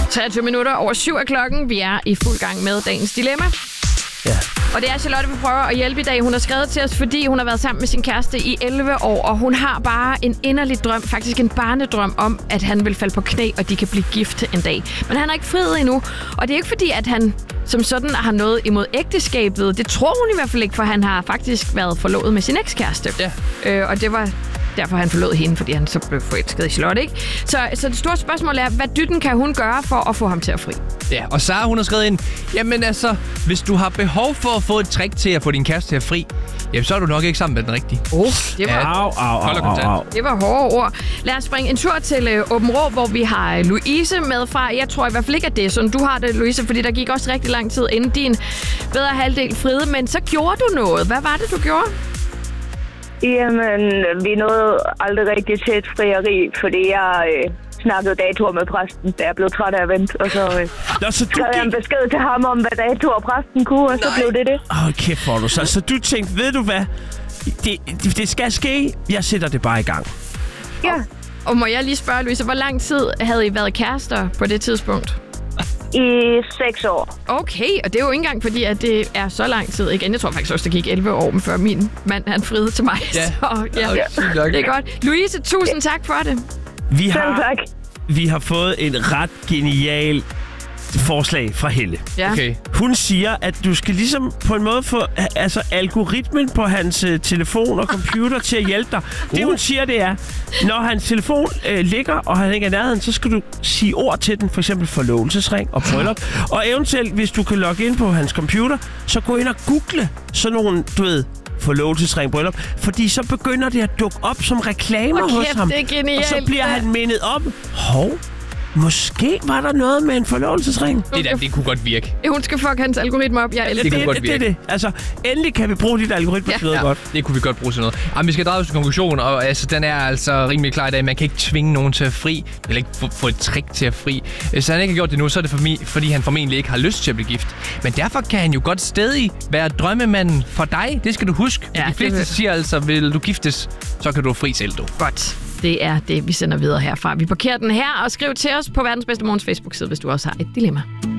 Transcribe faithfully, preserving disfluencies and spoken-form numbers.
treogtyve minutter over syv er klokken. Vi er i fuld gang med dagens dilemma. Ja. Og det er Charlotte, vi prøver at hjælpe i dag. Hun har skrevet til os, fordi hun har været sammen med sin kæreste i elleve år, og hun har bare en inderlig drøm, faktisk en barnedrøm om, at han vil falde på knæ, og de kan blive gift en dag. Men han har ikke friet endnu, og det er ikke fordi, at han som sådan har noget imod ægteskabet. Det tror hun i hvert fald ikke, for han har faktisk været forlovet med sin ekskæreste. Ja. Øh, og det var derfor, han forlod hende, fordi han så blev forelsket i Charlotte, ikke? Så, så det store spørgsmål er, hvad dytten kan hun gøre for at få ham til at fri? Ja, og Sara, hun har skrevet ind, jamen altså, hvis du har behov for at få et trick til at få din kæreste til at fri, jamen så er du nok ikke sammen med den rigtige. Oh, det var, Ja. Au, au, Hold da au, kontant. au. det var hårde ord. Lad os springe en tur til øh, Åben Rå, hvor vi har Louise med fra. Jeg tror i hvert fald ikke, at det er sådan, du har det, Louise, fordi der gik også rigtig lang tid inden din bedre halvdel friede. Men så gjorde du noget. Hvad var det, du gjorde? Jamen, vi nåede aldrig rigtig til et frieri, fordi jeg øh, snakkede datoer med præsten, da jeg blev træt af at vente. Og så øh, Nå, så du skrev jeg en gik... besked til ham om, hvad datoer præsten kunne, og så blev det det. Åh, kæft for du så. Så du tænkte, ved du hvad? Det, det, det skal ske. Jeg sætter det bare i gang. Ja, Og må jeg lige spørge, Louise, hvor lang tid havde I været kærester på det tidspunkt? i seks år. Okay, og det er jo ikke engang fordi, at det er så lang tid. Igen, jeg tror faktisk også, det gik elleve år, før min mand han friede til mig. Ja. Så, ja. Ja, sygt nok. Det er godt. Louise, tusind tak for det. Vi Selv har, tak. vi har fået en ret genial forslag fra Helle. Ja. Okay. Hun siger, at du skal ligesom på en måde få altså, algoritmen på hans uh, telefon og computer til at hjælpe dig. Det hun siger, det er, når hans telefon uh, ligger, og han ikke er i nærheden, så skal du sige ord til den, for eksempel forlovelsesring og bryllup. Og eventuelt, hvis du kan logge ind på hans computer, så gå ind og google sådan nogle, du ved, forlovelsesring, bryllup, fordi så begynder det at dukke op som reklamer Åh, hos kæft, ham. det er genialt. Og så bliver han mindet om, hov, måske var der noget med en forlovelsesring. Det, der, det kunne godt virke. Hun skal fuck hans algoritme op. Jeg elsker Det det. kunne godt det, det, virke. det. Altså, endelig kan vi bruge dit algoritme Ja. til noget godt. Det kunne vi godt bruge til noget. Jamen, vi skal drage til konklusion, og altså, den er altså rimelig klar i dag. Man kan ikke tvinge nogen til at fri, eller ikke få, få et trick til at fri. Hvis han ikke har gjort det nu, så er det for mig, fordi han formentlig ikke har lyst til at blive gift. Men derfor kan han jo godt stadig være drømmemanden for dig. Det skal du huske. Ja, De det fleste vil- siger altså, vil du giftes, så kan du fri selv, du. Godt. Det er det, vi sender videre herfra. Vi parkerer den her, og skriv til os på Verdens Bedste Morgens Facebook-side, hvis du også har et dilemma.